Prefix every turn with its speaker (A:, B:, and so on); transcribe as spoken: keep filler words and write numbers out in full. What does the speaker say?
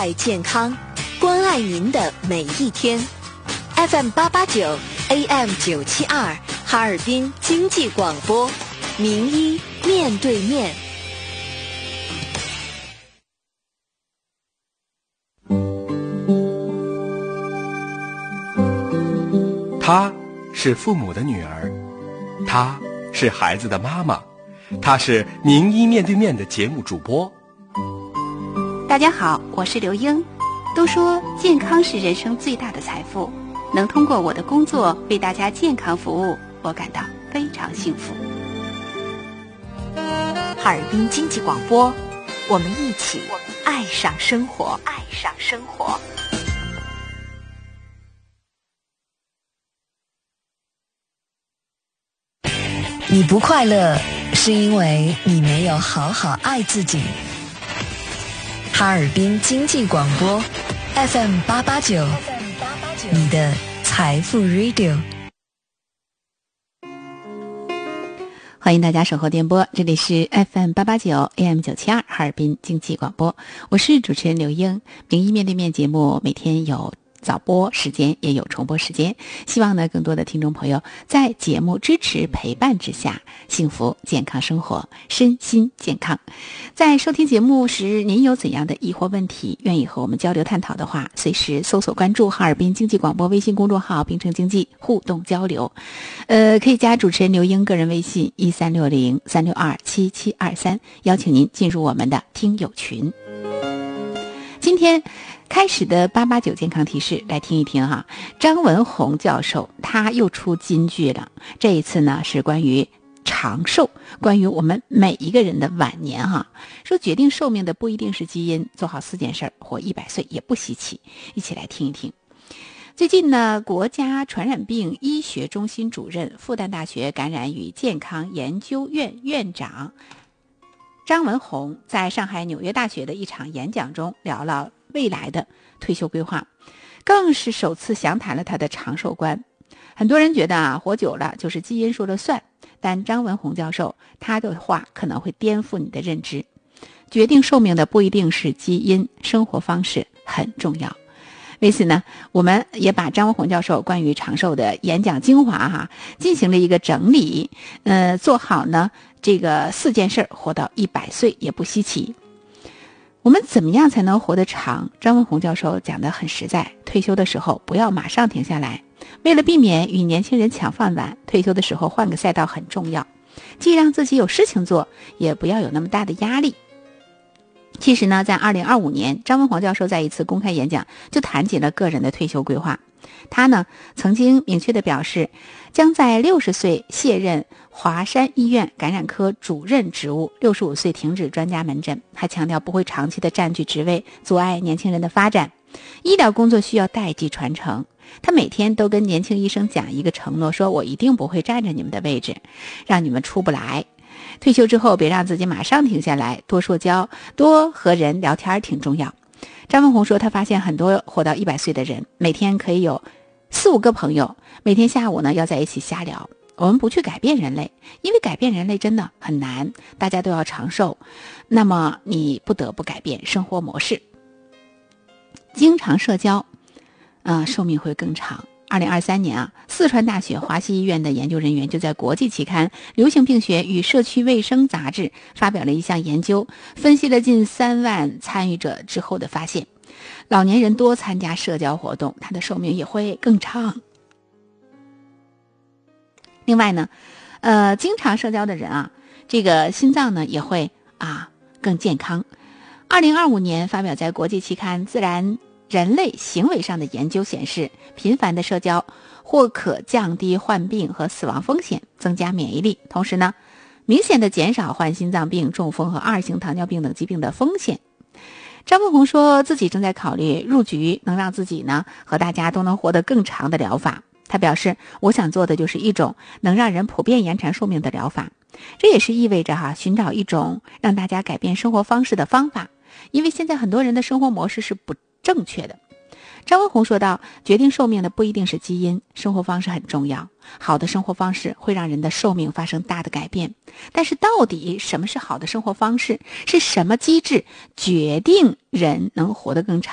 A: 爱健康，关爱您的每一天。F M 八八九 A M 九七二，哈尔滨经济广播，名医面对面。
B: 她是父母的女儿，她是孩子的妈妈，她是名医面对面的节目主播。
C: 大家好，我是刘英。都说健康是人生最大的财富，能通过我的工作为大家健康服务，我感到非常幸福。
A: 哈尔滨经济广播，我们一起爱上生活，爱上生活。你不快乐，是因为你没有好好爱自己。哈尔滨经济广播 F M 八八九，你的财富 Radio。
C: 欢迎大家守候电波，这里是 F M 八八九 A M 九七二哈尔滨经济广播，我是主持人刘英。名医面对面节目每天有早播时间，也有重播时间，希望呢更多的听众朋友在节目支持陪伴之下，幸福健康生活，身心健康。在收听节目时，您有怎样的疑惑问题，愿意和我们交流探讨的话，随时搜索关注哈尔滨经济广播微信公众号，并称经济互动交流。呃，可以加主持人刘英个人微信一三六零三六二七七二三，邀请您进入我们的听友群。今天开始的八八九健康提示，来听一听哈。张文宏教授他又出金句了，这一次呢是关于长寿，关于我们每一个人的晚年哈。说决定寿命的不一定是基因，做好四件事，活一百岁也不稀奇。一起来听一听。最近呢，国家传染病医学中心主任、复旦大学感染与健康研究院院长张文宏在上海纽约大学的一场演讲中聊了未来的退休规划，更是首次详谈了他的长寿观。很多人觉得啊，活久了就是基因说了算，但张文宏教授他的话可能会颠覆你的认知。决定寿命的不一定是基因，生活方式很重要。为此呢，我们也把张文宏教授关于长寿的演讲精华哈进行了一个整理，呃，做好呢这个四件事，活到一百岁也不稀奇。我们怎么样才能活得长？张文宏教授讲得很实在，退休的时候不要马上停下来，为了避免与年轻人抢饭碗，退休的时候换个赛道很重要，既让自己有事情做，也不要有那么大的压力。其实呢，在二零二五年，张文宏教授在一次公开演讲就谈起了个人的退休规划。他呢曾经明确地表示，将在六十岁卸任华山医院感染科主任职务，六十五岁停止专家门诊，还强调不会长期的占据职位，阻碍年轻人的发展。医疗工作需要代际传承，他每天都跟年轻医生讲一个承诺，说我一定不会占着你们的位置，让你们出不来。退休之后别让自己马上停下来，多社交，多和人聊天挺重要。张文宏说，他发现很多活到一百岁的人，每天可以有四五个朋友，每天下午呢要在一起瞎聊。我们不去改变人类，因为改变人类真的很难，大家都要长寿，那么你不得不改变生活模式。经常社交，呃，寿命会更长。二零二三年啊，四川大学华西医院的研究人员就在国际期刊《流行病学与社区卫生杂志》发表了一项研究，分析了近三万参与者之后的发现，老年人多参加社交活动，他的寿命也会更长。另外呢，呃，经常社交的人啊，这个心脏呢也会啊更健康。二零二五年发表在国际期刊《自然人类行为上的研究》显示，频繁的社交或可降低患病和死亡风险，增加免疫力，同时呢，明显的减少患心脏病、中风和二型糖尿病等疾病的风险。张文宏说自己正在考虑入局能让自己呢和大家都能活得更长的疗法。他表示，我想做的就是一种能让人普遍延长寿命的疗法，这也是意味着哈寻找一种让大家改变生活方式的方法，因为现在很多人的生活模式是不正确的。张文宏说道，决定寿命的不一定是基因，生活方式很重要，好的生活方式会让人的寿命发生大的改变。但是到底什么是好的生活方式，是什么机制决定人能活得更长？